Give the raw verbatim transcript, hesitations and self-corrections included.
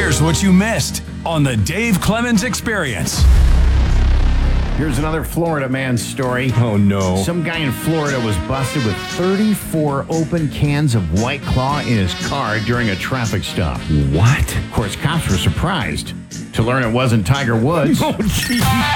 Here's what you missed on the Dave Clemens Experience. Here's another Florida man's story. Oh, no. Some guy in Florida was busted with thirty-four open cans of White Claw in his car during a traffic stop. What? Of course, cops were surprised to learn it wasn't Tiger Woods. Oh, geez.